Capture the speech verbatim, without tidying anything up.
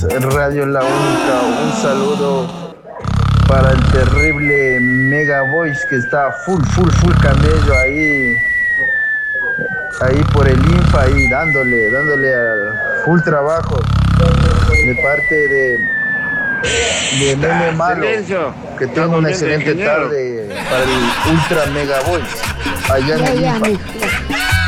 Radio La Única, un saludo para el terrible Mega Voice que está full, full, full camello ahí, ahí por el Infa, ahí dándole, dándole a full trabajo de parte de, de Meme Malo, Silencio. que tenga una excelente tarde para el Ultra Mega Voice allá en Ya, el ya, Infa. mijo.